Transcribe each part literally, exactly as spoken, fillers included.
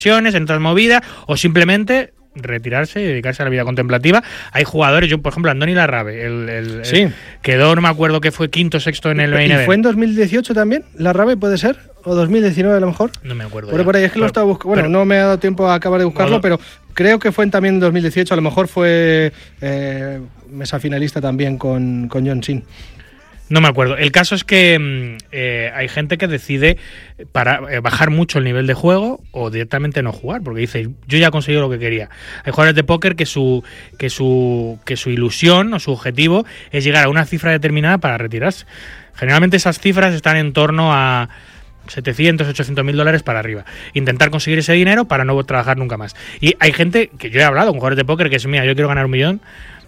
en otras movidas, o simplemente retirarse y dedicarse a la vida contemplativa. Hay jugadores, yo por ejemplo Andoni Larrabe, el, el, sí. el quedó, no me acuerdo que fue quinto sexto en el main event. ¿Y fue en dos mil dieciocho también? ¿Larrabe puede ser? ¿O dos mil diecinueve a lo mejor? No me acuerdo. Por, por ahí es que pero, lo estaba buscando. Bueno, pero, no me ha dado tiempo a acabar de buscarlo, no, pero creo que fue en, también en dos mil dieciocho. A lo mejor fue eh, mesa finalista también con, con John Sin. No me acuerdo. El caso es que eh, hay gente que decide para eh, bajar mucho el nivel de juego o directamente no jugar, porque dice, yo ya he conseguido lo que quería. Hay jugadores de póker que su que su que su ilusión o su objetivo es llegar a una cifra determinada para retirarse. Generalmente esas cifras están en torno a setecientos, ochocientos mil dólares para arriba. Intentar conseguir ese dinero para no trabajar nunca más. Y hay gente que yo he hablado con jugadores de póker que es, mira, yo quiero ganar un millón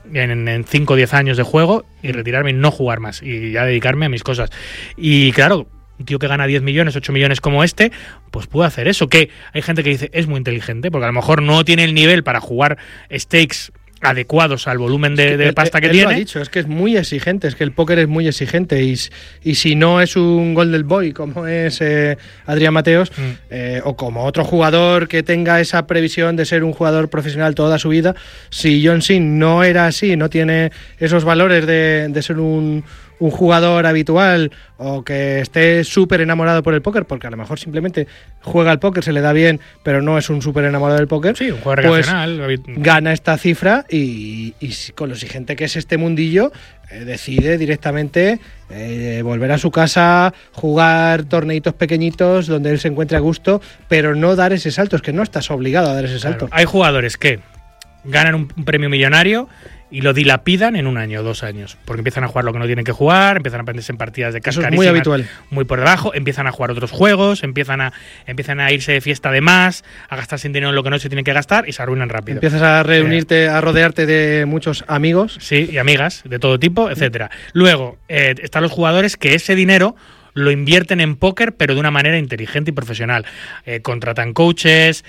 en cinco o diez años de juego y retirarme y no jugar más y ya dedicarme a mis cosas. Y claro, un tío que gana diez millones, ocho millones como este, pues puede hacer eso. Que hay gente que dice, es muy inteligente, porque a lo mejor no tiene el nivel para jugar stakes adecuados al volumen de, es que de pasta que él tiene. Lo ha dicho, es que es muy exigente, es que el póker es muy exigente y, y si no es un Golden Boy como es eh, Adrián Mateos mm. eh, o como otro jugador que tenga esa previsión de ser un jugador profesional toda su vida, si John Sin no era así, no tiene esos valores de, de ser un un jugador habitual o que esté súper enamorado por el póker, porque a lo mejor simplemente juega al póker, se le da bien, pero no es un súper enamorado del póker, sí, un jugador pues relacional, gana esta cifra y, y con lo exigente que es este mundillo, eh, decide directamente eh, volver a su casa, jugar torneitos pequeñitos donde él se encuentre a gusto, pero no dar ese salto, es que no estás obligado a dar ese salto. Claro. Hay jugadores que ganan un, un premio millonario y lo dilapidan en un año o dos años, porque empiezan a jugar lo que no tienen que jugar, empiezan a prenderse en partidas de casas carísimas, muy habitual, muy por debajo, empiezan a jugar otros juegos, empiezan a empiezan a irse de fiesta de más, a gastarse dinero en lo que no se tiene que gastar y se arruinan rápido. Empiezas a reunirte, eh, a rodearte de muchos amigos. Sí, y amigas de todo tipo, etcétera. Luego, eh, están los jugadores que ese dinero lo invierten en póker, pero de una manera inteligente y profesional. Eh, contratan coaches,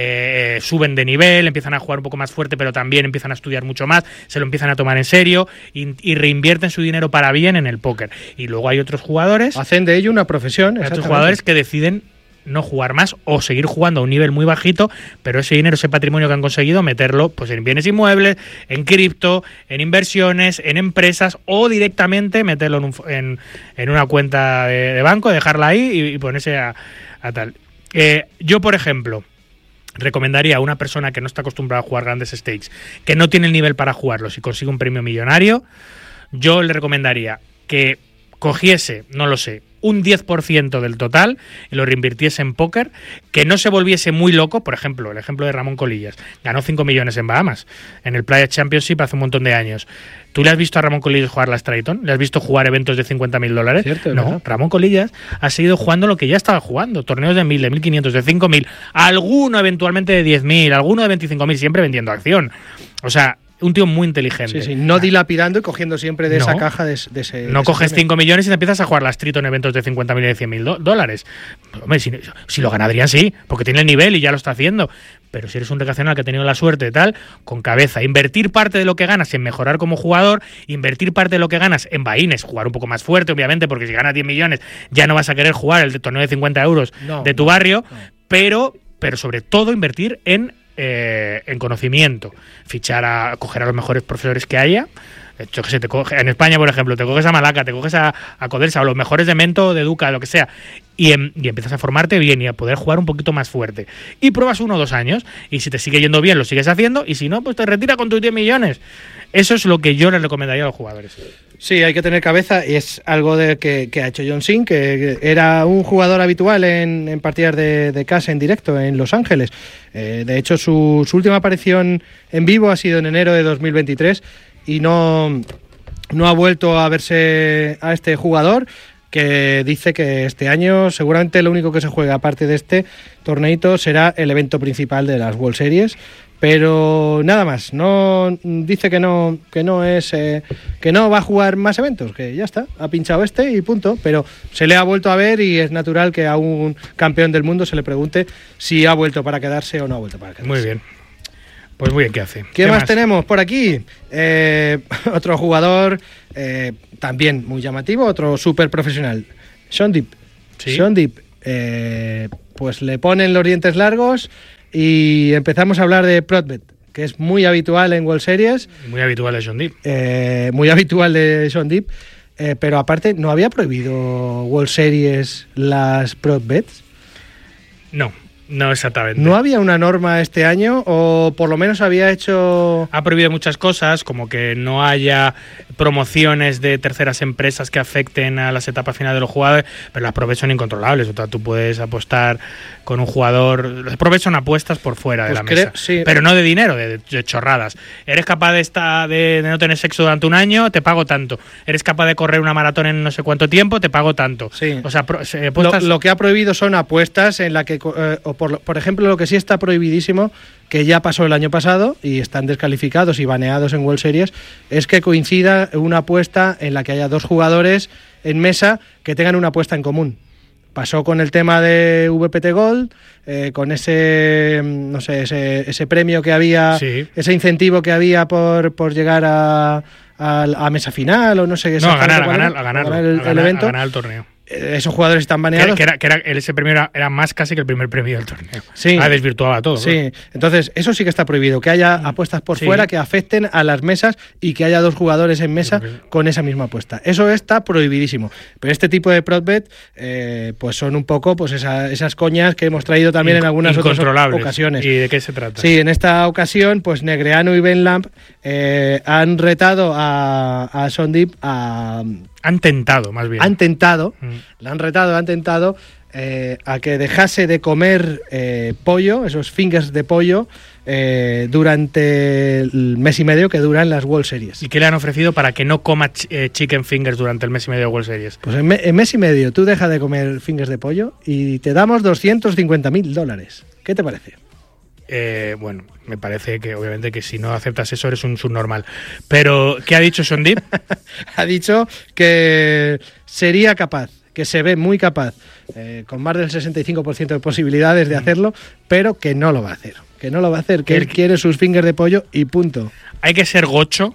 eh, suben de nivel, empiezan a jugar un poco más fuerte, pero también empiezan a estudiar mucho más, se lo empiezan a tomar en serio y, y reinvierten su dinero para bien en el póker. Y luego hay otros jugadores... Hacen de ello una profesión. Hay otros jugadores que deciden no jugar más o seguir jugando a un nivel muy bajito, pero ese dinero, ese patrimonio que han conseguido, meterlo pues en bienes inmuebles, en cripto, en inversiones, en empresas o directamente meterlo en, un, en, en una cuenta de, de banco, dejarla ahí y, y ponerse a, a tal. Eh, yo, por ejemplo, recomendaría a una persona que no está acostumbrada a jugar grandes stakes, que no tiene el nivel para jugarlo, si consigue un premio millonario, yo le recomendaría que cogiese, no lo sé, un diez por ciento del total y lo reinvirtiese en póker, que no se volviese muy loco. Por ejemplo, el ejemplo de Ramón Colillas, ganó cinco millones en Bahamas, en el Playa Championship hace un montón de años. ¿Tú le has visto a Ramón Colillas jugar la Strayton? ¿Le has visto jugar eventos de cincuenta mil dólares? Cierto, no, ¿verdad? Ramón Colillas ha seguido jugando lo que ya estaba jugando, torneos de mil, de mil quinientos, de cinco mil, alguno eventualmente de diez mil, alguno de veinticinco mil, siempre vendiendo acción. O sea, un tío muy inteligente. Sí, sí, no dilapidando y cogiendo siempre de no, esa caja de, de ese... No de coges ese cinco millones y te empiezas a jugar la Street en eventos de cincuenta mil y de cien mil dólares. Hombre, si, si lo gana Adrián, sí, porque tiene el nivel y ya lo está haciendo. Pero si eres un recreacional que ha tenido la suerte y tal, con cabeza, invertir parte de lo que ganas en mejorar como jugador, invertir parte de lo que ganas en vaines, jugar un poco más fuerte, obviamente, porque si ganas diez millones ya no vas a querer jugar el torneo de cincuenta euros no, de tu no, barrio, no. pero, pero sobre todo invertir en Eh, en conocimiento, fichar a coger a los mejores profesores que haya. Yo que sé, te coge, en España, por ejemplo, te coges a Malaca, te coges a, a Codelsa, o los mejores de Mento, de Educa, lo que sea, y, en, y empiezas a formarte bien y a poder jugar un poquito más fuerte. Y pruebas uno o dos años, y si te sigue yendo bien, lo sigues haciendo, y si no, pues te retira con tus diez millones. Eso es lo que yo les recomendaría a los jugadores. Sí, hay que tener cabeza, y es algo de que, que ha hecho John Sin, que era un jugador habitual en, en partidas de, de casa en directo en Los Ángeles. Eh, de hecho, su, su última aparición en vivo ha sido en enero de dos mil veintitrés y no, no ha vuelto a verse a este jugador, que dice que este año seguramente lo único que se juega aparte de este torneito será el evento principal de las World Series. Pero nada más, no dice que no que no es eh, que no va a jugar más eventos, que ya está, ha pinchado este y punto, pero se le ha vuelto a ver y es natural que a un campeón del mundo se le pregunte si ha vuelto para quedarse o no ha vuelto para quedarse. Muy bien. Pues muy bien, ¿qué hace? ¿Qué, ¿Qué más, más tenemos por aquí? Eh, otro jugador eh, también muy llamativo, otro súper profesional, Sean Deep. ¿Sí? Sean Deep eh, pues le ponen los dientes largos y empezamos a hablar de Protbet, que es muy habitual en World Series. Muy habitual de Sean Deep. Eh, muy habitual de Sean Deep. Eh, pero aparte, ¿no había prohibido World Series las Protbets? No. No exactamente. ¿No había una norma este año o por lo menos había hecho...? Ha prohibido muchas cosas, como que no haya promociones de terceras empresas que afecten a las etapas finales de los jugadores, pero las provechas son incontrolables. O sea, tú puedes apostar con un jugador... Las provechas son apuestas por fuera de pues la creo, mesa, sí. pero no de dinero, de, de chorradas. Eres capaz de, estar, de, de no tener sexo durante un año, te pago tanto. Eres capaz de correr una maratón en no sé cuánto tiempo, te pago tanto. Sí. O sea, pro, apuestas... lo, lo que ha prohibido son apuestas en la que... Eh, o por, por ejemplo, lo que sí está prohibidísimo, que ya pasó el año pasado y están descalificados y baneados en World Series, es que coincida una apuesta en la que haya dos jugadores en mesa que tengan una apuesta en común. Pasó con el tema de V P T Gold, eh, con ese no sé ese, ese premio que había, sí. ese incentivo que había por, por llegar a, a, a mesa final o no sé qué. No, a ganar, a ganar, a ganar, a ganar el, a ganar, el evento. A ganar el torneo. Esos jugadores están baneados. Que era, que era, que era, ese premio era, era más casi que el primer premio del torneo. Sí. Ah, desvirtuaba todo. Sí, ¿no? Entonces eso sí que está prohibido, que haya apuestas por sí. fuera que afecten a las mesas y que haya dos jugadores en mesa sí, con esa misma apuesta. Eso está prohibidísimo. Pero este tipo de protbet, eh, pues son un poco pues esa, esas coñas que hemos traído también Inc- en algunas otras ocasiones. ¿Y de qué se trata? Sí, en esta ocasión, pues Negreanu y Ben Lamb eh, han retado a, a Sean Deep a... Han tentado, más bien. Han tentado, mm. la han retado, han tentado eh, a que dejase de comer eh, pollo, esos fingers de pollo, eh, durante el mes y medio que duran las World Series. ¿Y qué le han ofrecido para que no coma ch- eh, chicken fingers durante el mes y medio de World Series? Pues en, me- en mes y medio tú dejas de comer fingers de pollo y te damos doscientos cincuenta mil dólares. ¿Qué te parece? Eh, bueno, me parece que obviamente que si no aceptas eso eres un subnormal. Pero, ¿qué ha dicho Sean Deep? Ha dicho que sería capaz, que se ve muy capaz, eh, con más del sesenta y cinco por ciento de posibilidades de hacerlo, pero que no lo va a hacer. Que no lo va a hacer, que él quiere sus fingers de pollo y punto. Hay que ser gocho,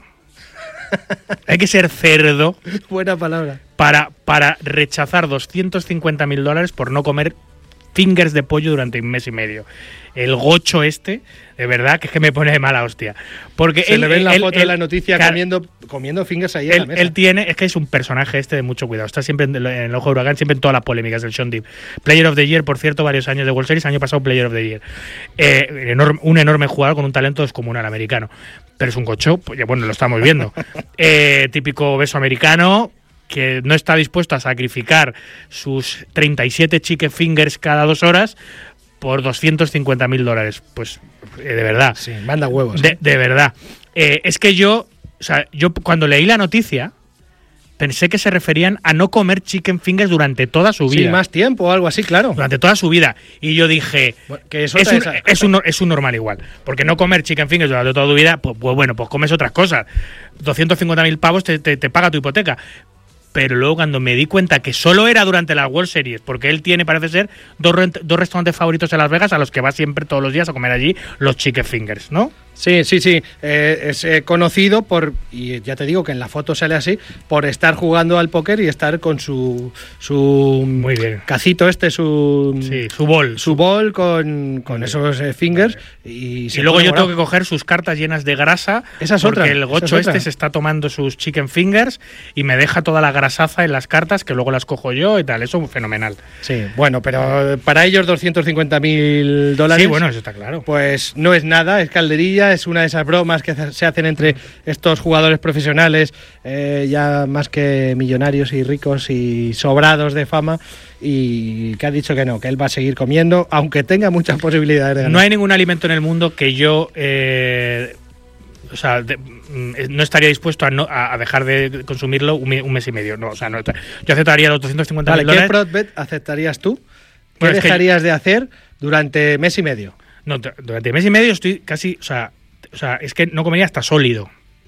hay que ser cerdo. Buena palabra. Para, para rechazar doscientos cincuenta mil dólares por no comer fingers de pollo durante un mes y medio. El gocho este, de verdad, que es que me pone de mala hostia. Porque se él, le ve en la él, foto él, de la noticia car- comiendo, comiendo fingers ahí él, en la mesa. Él tiene, es que es un personaje este de mucho cuidado. Está siempre en, en el ojo de huracán, siempre en todas las polémicas del Sean Deep. Player of the Year, por cierto, varios años de World Series, año pasado Player of the Year. Eh, enorme, un enorme jugador con un talento descomunal americano. Pero es un gocho, pues ya, bueno, lo estamos viendo. eh, típico beso americano, que no está dispuesto a sacrificar sus treinta y siete chicken fingers cada dos horas por doscientos cincuenta mil dólares. Pues, eh, de verdad. Sí, manda huevos. De, ¿eh? de verdad. Eh, es que yo, o sea, yo cuando leí la noticia, pensé que se referían a no comer chicken fingers durante toda su vida. Sí, más tiempo o algo así, claro. Durante toda su vida. Y yo dije, bueno, que es, es, un, esa, es, un, es un normal igual. Porque no comer chicken fingers durante toda tu vida, pues, pues bueno, pues comes otras cosas. doscientos cincuenta mil pavos te, te, te paga tu hipoteca. Pero luego cuando me di cuenta que solo era durante las World Series, porque él tiene, parece ser, dos, re- dos restaurantes favoritos en Las Vegas a los que va siempre todos los días a comer allí los chicken fingers, ¿no? Sí, sí, sí. Eh, es eh, conocido por, y ya te digo que en la foto sale así, por estar jugando al póker y estar con su su Muy bien. cacito este, su Sí, su bol. su bol con, con esos eh, fingers. Y, Y luego yo tengo que coger sus cartas llenas de grasa. Esa es porque otra, el gocho esa es este otra. se está tomando sus chicken fingers y me deja toda la grasaza en las cartas que luego las cojo yo y tal. Eso es fenomenal. Sí, bueno, pero para ellos doscientos cincuenta mil dólares. Sí, bueno, eso está claro. Pues no es nada, es calderilla, es una de esas bromas que se hacen entre estos jugadores profesionales, eh, ya más que millonarios y ricos y sobrados de fama, y que ha dicho que no, que él va a seguir comiendo, aunque tenga muchas posibilidades de ganar. No hay ningún alimento en el mundo que yo... Eh, o sea, de, no estaría dispuesto a, no, a dejar de consumirlo un, un mes y medio. No, o sea, no, yo aceptaría los doscientos cincuenta mil Vale, ¿qué dólares. protbet aceptarías tú? ¿Qué Bueno, es que dejarías de hacer durante mes y medio? No, durante mes y medio estoy casi... O sea, o sea es que no comería hasta sólido.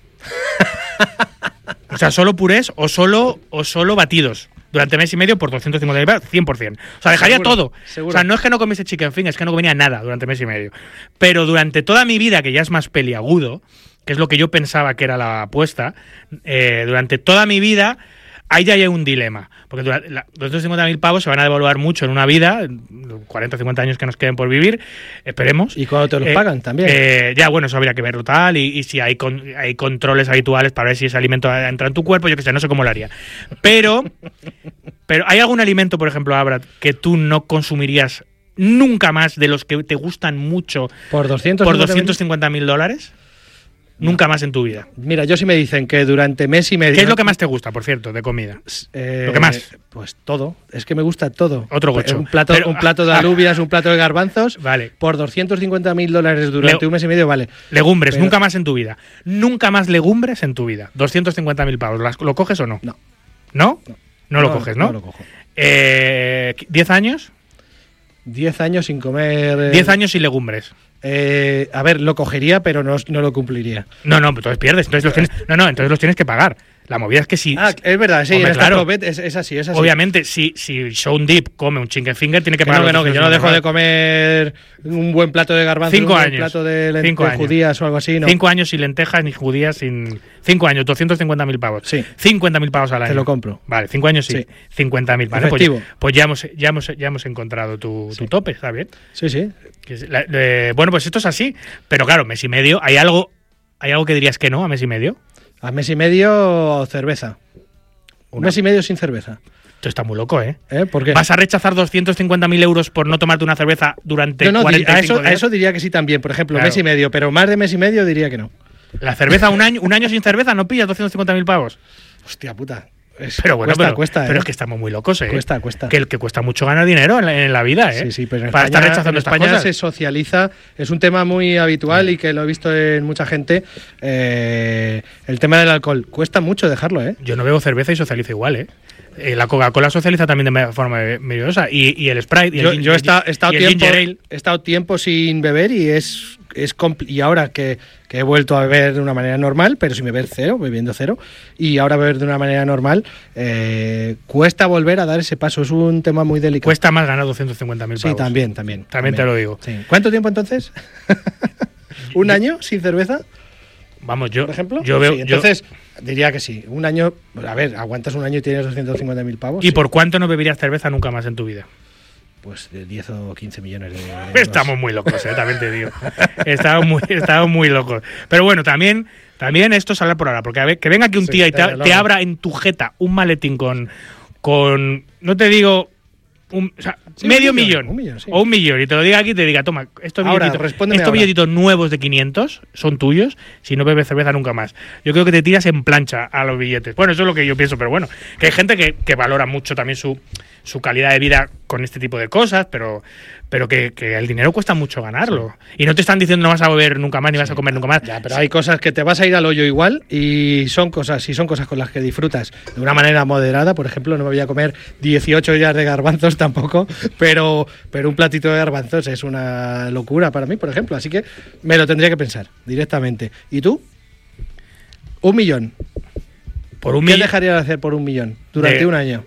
O sea, solo purés o solo, o solo batidos. Durante mes y medio por doscientos cincuenta mil, cien por ciento. O sea, dejaría Seguro, todo. seguro. O sea, no es que no comiese chicken fingers, es que no comería nada durante mes y medio. Pero durante toda mi vida, que ya es más peliagudo, que es lo que yo pensaba que era la apuesta, eh, durante toda mi vida ahí ya hay un dilema, porque doscientos cincuenta mil pavos se van a devaluar mucho en una vida, cuarenta o cincuenta años que nos queden por vivir, esperemos. ¿Y cuándo te los eh, pagan también? Eh, ya, bueno, eso habría que verlo tal, y, y si hay, con, hay controles habituales para ver si ese alimento entra en tu cuerpo, yo que sé, no sé cómo lo haría. Pero, pero ¿hay algún alimento, por ejemplo, Abra, que tú no consumirías nunca más de los que te gustan mucho por doscientos cincuenta mil dólares? Nunca más en tu vida. Mira, yo sí me dicen que durante mes y medio... ¿Qué es lo que más te gusta, por cierto, de comida? Eh, ¿Lo que más? Pues todo. Es que me gusta todo. Otro gocho. Un plato, Pero, un plato de alubias, un plato de garbanzos. Vale. Por doscientos cincuenta mil dólares durante Le un mes y medio, vale. Legumbres, Pero, nunca más en tu vida. Nunca más legumbres en tu vida. doscientos cincuenta mil pavos. ¿Lo coges o no? No. ¿No? No, no lo coges, ¿no? No lo cojo. Eh, ¿diez años? diez años sin comer... diez años sin legumbres. Eh, a ver, lo cogería, pero no, no lo cumpliría. No, no, entonces pierdes. Entonces los tienes, no, no, entonces los tienes que pagar. La movida es que si... Ah, es verdad, sí, hombre, en claro, esta es, es así, es así. Obviamente, si, si Sean Deep come un chicken finger, tiene que que pagar... no, que no, que yo no dejo de pagar. comer un buen plato de garbanzos, Cinco un buen años. plato de, len- Cinco de años. judías o algo así, ¿no? Cinco años sin lentejas ni judías, sin... Cinco años, doscientos cincuenta mil pavos. Sí. cincuenta mil pavos al año. Te lo compro. Vale, cinco años sí. Sí. cincuenta mil. Vale, pues, Efectivo. pues ya, hemos, ya, hemos, ya hemos encontrado tu, tu Sí. tope, ¿está bien? Sí, sí. Que es la- eh, bueno, pues esto es así. Pero claro, mes y medio, ¿hay algo, ¿hay algo que dirías que no a mes y medio? A mes y medio, cerveza. Un Una. mes y medio sin cerveza. Esto está muy loco, ¿eh? ¿Eh? ¿Por qué? ¿Vas a rechazar doscientos cincuenta mil euros por no tomarte una cerveza durante No, no, di- cuarenta y a, cinco eso, a días? eso diría que sí también. Por ejemplo, Claro. mes y medio, pero más de mes y medio diría que no. La cerveza, un año, un año sin cerveza, no pillas doscientos cincuenta mil pavos. Hostia puta. Es- Pero bueno, cuesta, pero, cuesta, pero ¿eh? es que estamos muy locos, ¿eh? Cuesta, cuesta. Que, el que cuesta mucho ganar dinero en la, en la vida, ¿eh? Sí, sí, pero en Para España, estar rechazando en estas España cosas. se socializa, es un tema muy habitual y que lo he visto en mucha gente. Eh, el tema del alcohol, cuesta mucho dejarlo, ¿eh? Yo no bebo cerveza y socializo igual, ¿eh? Eh, la Coca-Cola socializa también de me- forma mediosa. Y, y el Sprite. Y Yo, el, yo he, estado, he estado y el tiempo, Ginger Ale. he estado tiempo sin beber y es, es compl- y ahora que, que he vuelto a beber de una manera normal, pero sin beber cero, bebiendo cero, y ahora beber de una manera normal, eh, cuesta volver a dar ese paso. Es un tema muy delicado. Cuesta más ganar doscientos cincuenta mil Sí, pavos. también, también, También te lo digo. Sí. ¿Cuánto tiempo entonces? ¿Un año sin cerveza, Vamos, yo, por ejemplo? yo veo. Sí, yo- entonces, diría que sí. Un año, a ver, aguantas un año y tienes doscientos cincuenta mil pavos. ¿Y sí. por cuánto no beberías cerveza nunca más en tu vida? Pues de diez o quince millones de euros. Estamos muy locos, ¿eh? También te digo. Estamos muy, estamos muy locos. Pero bueno, también, también esto es hablar por ahora. Porque a ver, que venga aquí un Sí, tío y te, desde te luego. abra en tu jeta un maletín con. con no te digo. Un, o sea, Sí, medio un millón, millón, un millón, sí. o un millón y te lo diga aquí y te diga, toma, estos Ahora, billetitos, respóndeme estos ahora. billetitos nuevos de quinientos son tuyos si no bebes cerveza nunca más. Yo creo que te tiras en plancha a los billetes. Bueno, eso es lo que yo pienso, pero bueno, que hay gente que, que valora mucho también su, su calidad de vida con este tipo de cosas, pero, pero que, que el dinero cuesta mucho ganarlo. Y no te están diciendo no vas a beber nunca más ni vas a comer nunca más. Ya, pero hay cosas que te vas a ir al hoyo igual y son cosas, y son cosas con las que disfrutas de una manera moderada. Por ejemplo, no me voy a comer dieciocho ollas de garbanzos tampoco, pero, pero un platito de garbanzos es una locura para mí, por ejemplo. Así que me lo tendría que pensar directamente. ¿Y tú? Un millón. Por un ¿Qué millón. dejarías de hacer por un millón durante De- un año?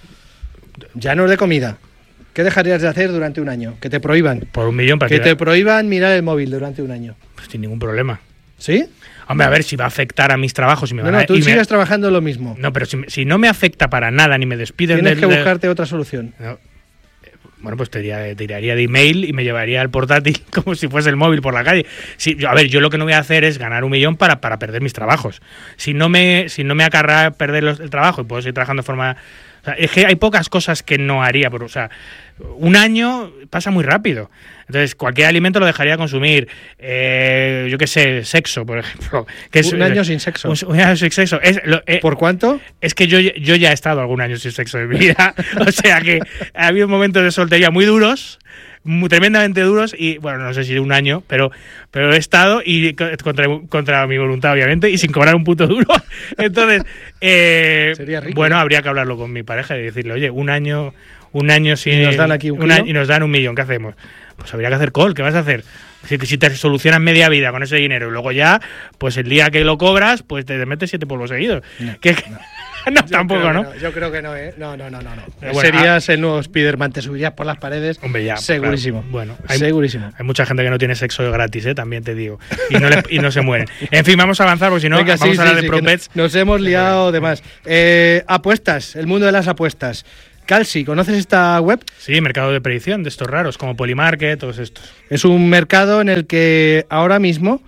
Ya no es de comida. ¿Qué dejarías de hacer durante un año? Que te prohíban. Por un millón, para Que te prohíban mirar el móvil durante un año. pues sin ningún problema. ¿Sí? Hombre, a ver si va a afectar a mis trabajos. Si me No, van no, a, tú y me- sigues trabajando lo mismo. No, pero si, si no me afecta para nada ni me despiden Tienes del- que del- buscarte otra solución. No. Eh, Bueno, pues te tiraría, tiraría de email y me llevaría el portátil como si fuese el móvil por la calle. Si, yo- a ver, yo lo que no voy a hacer es ganar un millón para, para perder mis trabajos. Si no me, si no me acarra perder los- el trabajo y puedo seguir trabajando de forma... O sea, es que hay pocas cosas que no haría. Pero, o sea, un año pasa muy rápido. Entonces, cualquier alimento lo dejaría de consumir. Eh, yo qué sé, sexo, por ejemplo. Que es, Un año sin sexo. Un, un año sin sexo. Es, lo- eh, ¿Por cuánto? es que yo, yo ya he estado algún año sin sexo en mi vida. O sea que ha habido momentos de soltería muy duros, muy, tremendamente duros, y bueno, no sé si un año, pero, pero he estado y co- contra, contra mi voluntad, obviamente, y sin cobrar un puto duro. Entonces, eh, Sería rico. bueno, habría que hablarlo con mi pareja y decirle, oye, un año, un año sin. Y nos dan aquí un una- kilo. y nos dan un millón, ¿qué hacemos? Pues habría que hacer call, ¿qué vas a hacer? Si, si te solucionas media vida con ese dinero y luego ya, pues el día que lo cobras, pues te metes siete polvos seguidos. No, ¿Qué- no. no, tampoco, ¿no? ¿no? Yo creo que no, ¿eh? No, no, no, no. no. Bueno, Serías ah, el nuevo Spider-Man, te subirías por las paredes. Hombre, ya. Segurísimo. Claro. Bueno, hay, segurísimo. Hay mucha gente que no tiene sexo gratis, ¿eh? También te digo. Y no, le, y no se mueren. En fin, vamos a avanzar, porque si no, Venga, vamos sí, a hablar sí, de sí, ProBets. Nos hemos liado de más. Eh, apuestas, el mundo de las apuestas. Kalshi, ¿conoces esta web? Sí, mercado de predicción de estos raros, como Polymarket, todos estos. Es un mercado en el que ahora mismo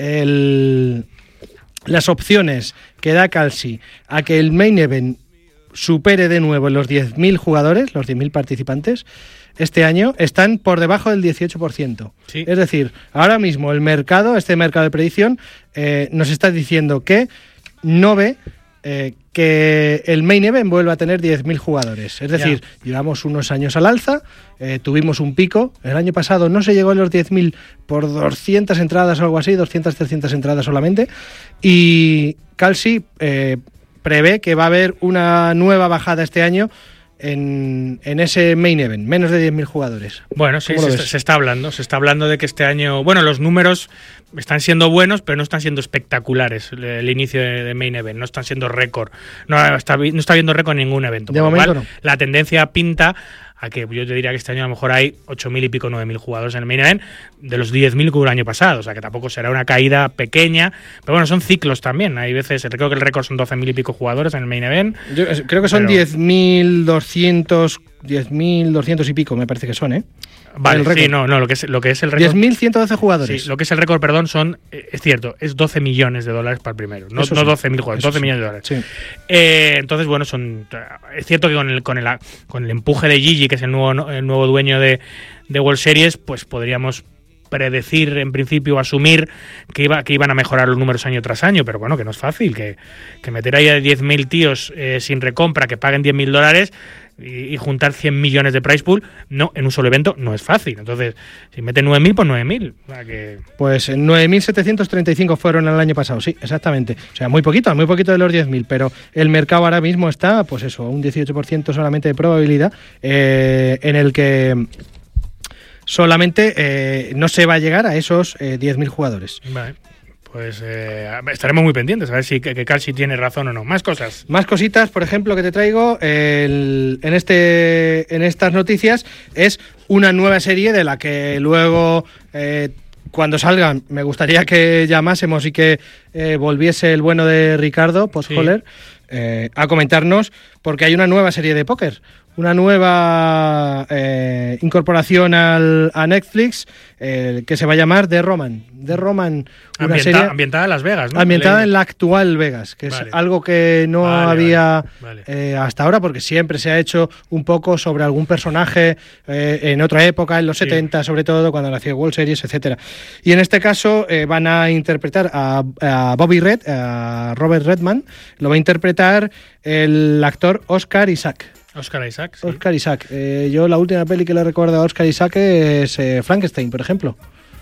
el, las opciones que da Kalshi a que el main event supere de nuevo los diez mil jugadores, los diez mil participantes, este año están por debajo del dieciocho por ciento. Sí. Es decir, ahora mismo el mercado, este mercado de predicción, eh, nos está diciendo que no ve eh, que el main event vuelva a tener diez mil jugadores. Es decir, ya. llevamos unos años al alza, eh, tuvimos un pico. El año pasado no se llegó a los diez mil por doscientas entradas o algo así, doscientas, trescientas entradas solamente. Y Kalshi eh, prevé que va a haber una nueva bajada este año en, en ese main event, menos de diez mil jugadores. Bueno, sí, se está, se está hablando, se está hablando de que este año, bueno, los números están siendo buenos, pero no están siendo espectaculares el, el inicio de, de main event, no están siendo récord, no está, no está habiendo récord en ningún evento. De momento no. La tendencia pinta a que yo te diría que este año a lo mejor hay ocho mil y pico, nueve mil jugadores en el main event, de los diez mil que hubo el año pasado, o sea que tampoco será una caída pequeña, pero bueno, son ciclos también, hay veces, creo que el récord son doce mil y pico jugadores en el main event. Yo creo que son pero... diez mil doscientos, diez mil doscientos y pico, me parece que son, ¿eh? Vale, sí, no, no, lo que es, lo que es el récord. diez mil ciento doce jugadores. Sí, lo que es el récord, perdón, son, eh, es cierto, es doce millones de dólares para el primero, no, no doce mil jugadores, doce millones de dólares. Sí. Eh, entonces, bueno, son es cierto que con el, con el, con el empuje de Gigi, que es el nuevo, el nuevo dueño de, de World Series, pues podríamos predecir, en principio, asumir que iba que iban a mejorar los números año tras año, pero bueno, que no es fácil, que, que meter ahí a diez mil tíos eh, sin recompra, que paguen diez mil dólares y, y juntar cien millones de prize pool, no, en un solo evento no es fácil. Entonces, si meten nueve mil, pues nueve mil. O sea que... Pues nueve mil setecientos treinta y cinco fueron el año pasado, sí, exactamente. O sea, muy poquito, muy poquito de los diez mil, pero el mercado ahora mismo está, pues eso, un dieciocho por ciento solamente de probabilidad, eh, en el que solamente eh, no se va a llegar a esos eh, diez mil jugadores. Vale. Pues eh, estaremos muy pendientes a ver si que, que Kalshi tiene razón o no. Más cosas. Más cositas, por ejemplo, que te traigo el, en este en estas noticias es una nueva serie de la que luego eh, cuando salgan me gustaría que llamásemos y que eh, volviese el bueno de Ricardo Postholler sí. eh, a comentarnos, porque hay una nueva serie de póker. Una nueva eh, incorporación al, a Netflix eh, que se va a llamar The Roman. The Roman, una Ambienta, serie ambientada en Las Vegas, ¿no? Ambientada en la actual Vegas, que vale. es algo que no vale, había vale, vale. Eh, hasta ahora, porque siempre se ha hecho un poco sobre algún personaje eh, en otra época, en los sí. setenta, sobre todo, cuando nació World Series, etcétera. Y en este caso eh, van a interpretar a, a Bobby Red, a Robert Redman, lo va a interpretar el actor Oscar Isaac. Oscar Isaac, sí. Oscar Isaac. Eh, yo la última peli que le recuerdo a Oscar Isaac es eh, Frankenstein, por ejemplo.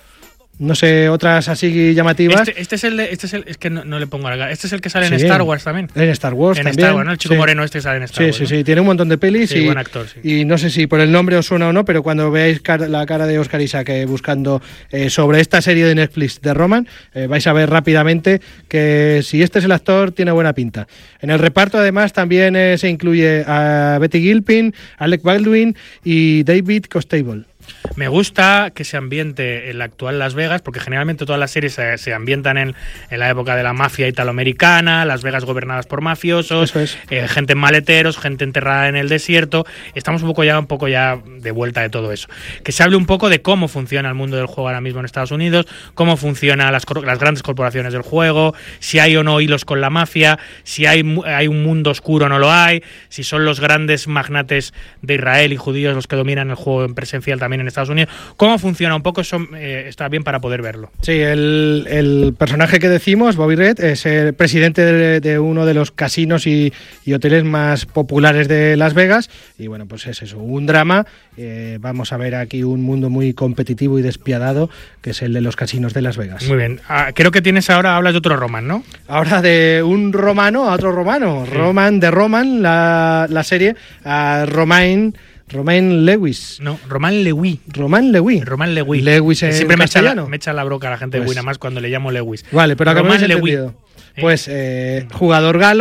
No sé, otras así llamativas. Este, este es el de, este es el, es que no, no le pongo a la Este es el que sale sí, en Star Wars también. En Star Wars en también. Star Wars, ¿no? El chico sí. moreno este sale en Star sí, Wars. Sí, sí, ¿no? sí. Tiene un montón de pelis sí, y, buen actor, sí. y no sé si por el nombre os suena o no, pero cuando veáis cara, la cara de Oscar Isaac eh, buscando eh, sobre esta serie de Netflix de Roman, eh, vais a ver rápidamente que si este es el actor, tiene buena pinta. En el reparto, además, también eh, se incluye a Betty Gilpin, Alec Baldwin y David Costable. Me gusta que se ambiente en la actual Las Vegas, porque generalmente todas las series se, se ambientan en, en la época de la mafia italoamericana, Las Vegas gobernadas por mafiosos, es. eh, gente en maleteros, gente enterrada en el desierto. Estamos un poco ya un poco ya de vuelta de todo eso. Que se hable un poco de cómo funciona el mundo del juego ahora mismo en Estados Unidos, cómo funcionan las, las grandes corporaciones del juego, si hay o no hilos con la mafia, si hay, hay un mundo oscuro o no lo hay, si son los grandes magnates de Israel y judíos los que dominan el juego en presencial también en Estados Unidos. ¿Cómo funciona un poco? Eso eh, está bien para poder verlo. Sí, el, el personaje que decimos, Bobby Red, es el presidente de, de uno de los casinos y, y hoteles más populares de Las Vegas. Y bueno, pues es eso, un drama. Eh, vamos a ver aquí un mundo muy competitivo y despiadado, que es el de los casinos de Las Vegas. Muy bien. Ah, creo que tienes ahora, hablas de otro Roman, ¿no? Ahora de un romano a otro romano. Sí. Roman de Roman, la, la serie, a Romain... Romain Lewis. No, Romain Lewy. Romain Lewy. Romain Lewy. Lewis en Siempre me echa, la, castellano. me echa la broca la gente pues, de Wina más cuando le llamo Lewis. Vale, pero acabamos de Lewy. entendido. Pues eh, jugador galo,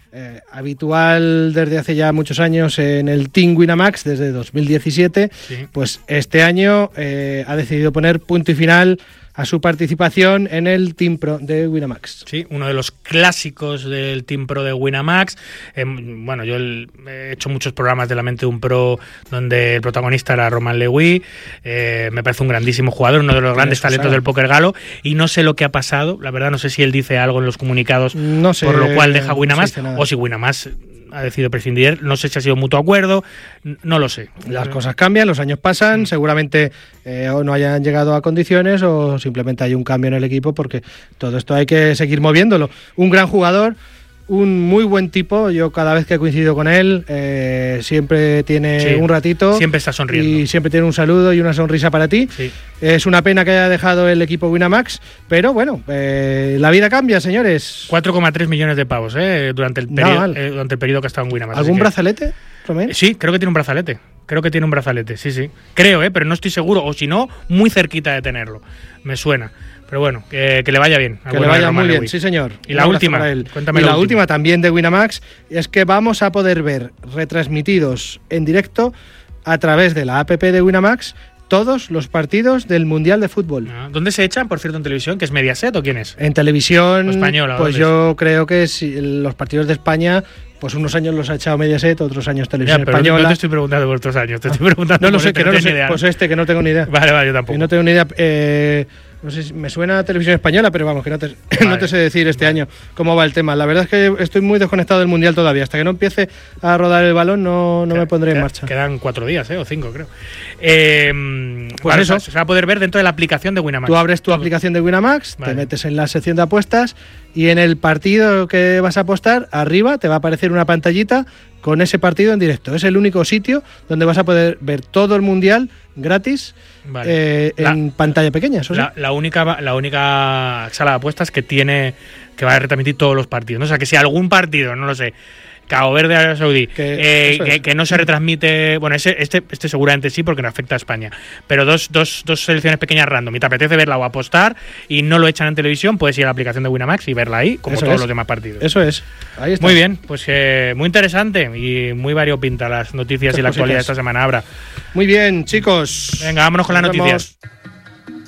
eh, habitual desde hace ya muchos años en el Team Winamax, desde dos mil diecisiete, sí. Pues este año eh, ha decidido poner punto y final a su participación en el Team Pro de Winamax. Sí, uno de los clásicos del Team Pro de Winamax. Eh, bueno, yo el, he hecho muchos programas de la mente de un pro donde el protagonista era Romain Lewy. Eh, me parece un grandísimo jugador, uno de los grandes talentos sabe. del póker galo, y no sé lo que ha pasado. La verdad no sé si él dice algo en los comunicados no sé, por lo cual deja Winamax, no o si Winamax ha decidido prescindir, no sé si ha sido mutuo acuerdo, no lo sé. Las cosas cambian, los años pasan, seguramente eh, o no hayan llegado a condiciones o simplemente hay un cambio en el equipo, porque todo esto hay que seguir moviéndolo. Un gran jugador, un muy buen tipo, yo cada vez que he coincidido con él eh, siempre tiene sí, un ratito, siempre está sonriendo y siempre tiene un saludo y una sonrisa para ti. Sí. Es una pena que haya dejado el equipo Winamax, pero bueno, eh, la vida cambia, señores. cuatro coma tres millones de pavos eh, durante, el periodo, no, eh, durante el periodo que ha estado en Winamax. ¿Algún brazalete, Romén? Sí, creo que tiene un brazalete. Creo que tiene un brazalete, sí, sí. Creo, eh, pero no estoy seguro, o si no, muy cerquita de tenerlo. Me suena. Pero bueno, que, que le vaya bien. Que le vaya muy bien, sí señor. Y la última, cuéntame. Y la última también de Winamax es que vamos a poder ver retransmitidos en directo a través de la app de Winamax todos los partidos del Mundial de Fútbol. Ah, ¿dónde se echan, por cierto, en televisión? ¿Que es Mediaset o quién es? En televisión, española, pues yo creo que si los partidos de España, pues unos años los ha echado Mediaset, otros años Televisión ya, pero Española. No te estoy preguntando por otros años, te estoy preguntando. No lo sé, este, que no lo sé. Idea, pues este, que no tengo ni idea. Vale, vale, yo tampoco. Que no tengo ni idea. Eh, no sé si me suena a Televisión Española, pero vamos, que no te, vale. no te sé decir este vale. año cómo va el tema. La verdad es que estoy muy desconectado del Mundial todavía. Hasta que no empiece a rodar el balón no, no queda, me pondré queda, en marcha. Quedan cuatro días, ¿eh? O cinco, creo. Eh, pues vale, eso. Se va a poder ver dentro de la aplicación de Winamax. Tú abres tu Todo. aplicación de Winamax, vale. te metes en la sección de apuestas y en el partido que vas a apostar, arriba te va a aparecer una pantallita con ese partido en directo. Es el único sitio donde vas a poder ver todo el Mundial gratis, vale. eh, la, en pantalla pequeña. Eso la, sí. la, única, la única sala de apuestas que tiene que va a retransmitir todos los partidos, ¿no? O sea, que si algún partido, no lo sé, Cabo Verde, Arabia Saudí, que, eh, que, que no se retransmite, bueno, ese, este, este seguramente sí porque no afecta a España, pero dos, dos, dos selecciones pequeñas random y te apetece verla o apostar y no lo echan en televisión, puedes ir a la aplicación de Winamax y verla ahí, como Eso todos es. los demás partidos. Eso es, ahí está. Muy bien, pues eh, muy interesante y muy variopinta las noticias Estas y la cositas. actualidad de esta semana, Abra. Muy bien, chicos. Venga, vámonos con Nos las vemos. noticias.